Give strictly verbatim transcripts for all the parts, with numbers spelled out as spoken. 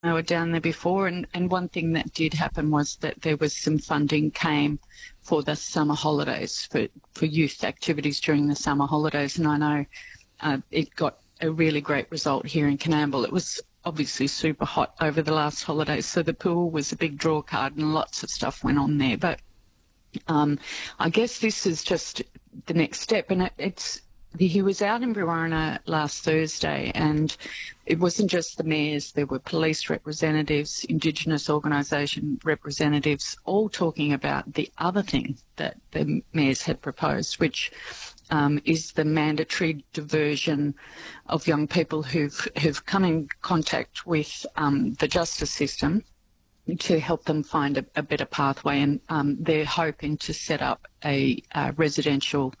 They were down there before, and, and one thing that did happen was that there was some funding came for the summer holidays, for, for youth activities during the summer holidays, and I know uh, it got a really great result here in Coonamble. It was obviously super hot over the last holidays, so the pool was a big draw card and lots of stuff went on there. But um, I guess this is just the next step, and it, it's he was out in Brewarrina last Thursday, and it wasn't just the mayors. There were police representatives, Indigenous organisation representatives, all talking about the other thing that the mayors had proposed, which um, is the mandatory diversion of young people who've, who've come in contact with um, the justice system to help them find a, a better pathway. And um, they're hoping to set up a, a residential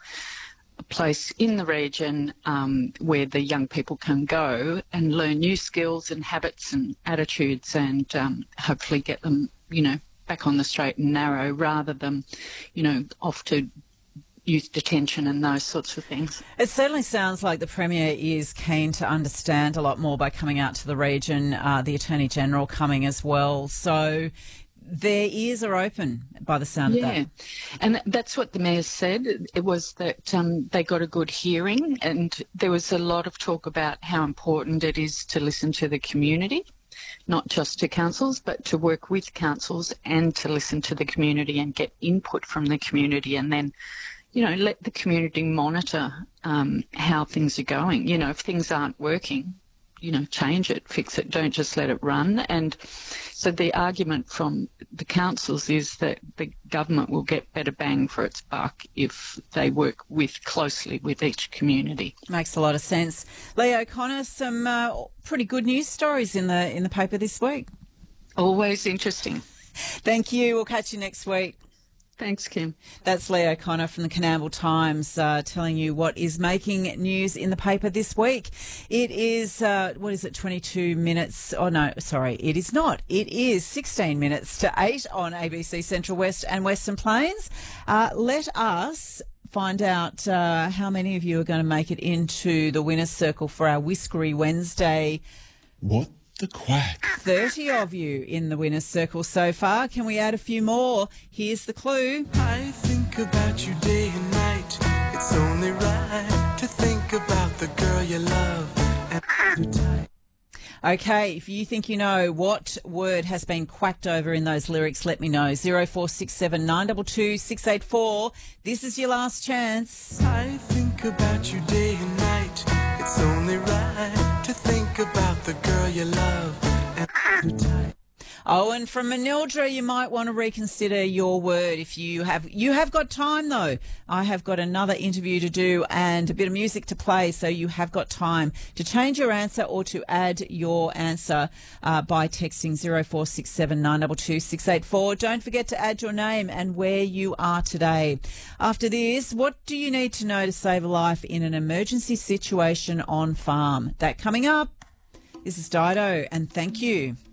place in the region um, where the young people can go and learn new skills and habits and attitudes, and um, hopefully get them, you know, back on the straight and narrow, rather than, you know, off to youth detention and those sorts of things. It certainly sounds like the Premier is keen to understand a lot more by coming out to the region, uh, the Attorney-General coming as well. So their ears are open by the sound yeah. of that. Yeah, and that's what the Mayor said. It was that um, they got a good hearing, and there was a lot of talk about how important it is to listen to the community, not just to councils, but to work with councils and to listen to the community and get input from the community, and then, you know, let the community monitor um, how things are going. You know, if things aren't working, you know, change it, fix it, don't just let it run. And so the argument from the councils is that the government will get better bang for its buck if they work with closely with each community. Makes a lot of sense. Leah O'Connor, some uh, pretty good news stories in the in the paper this week. Always interesting. Thank you. We'll catch you next week. Thanks, Kim. That's Leah O'Connor from the Coonamble Times uh, telling you what is making news in the paper this week. It is, uh, what is it, twenty-two minutes? Oh, no, sorry, it is not. It is sixteen minutes to eight on A B C Central West and Western Plains. Uh, let us find out uh, how many of you are going to make it into the winner's circle for our Whiskery Wednesday. What the quack? thirty of you in the winner's circle so far. Can we add a few more? Here's the clue. I think about you day and night. It's only right to think about the girl you love and hold her tight. Okay, if you think you know what word has been quacked over in those lyrics, let me know. zero four six seven nine two two six eight four. This is your last chance. I think about you day and night. It's only right to think about the girl you love and hold her tight. Oh, and from Manildra, you might want to reconsider your word if you have. You have got time, though. I have got another interview to do and a bit of music to play, so you have got time to change your answer or to add your answer uh, by texting zero four six seven nine two two six eight four. Don't forget to add your name and where you are today. After this, what do you need to know to save a life in an emergency situation on farm? That coming up. This is Dido, and thank you.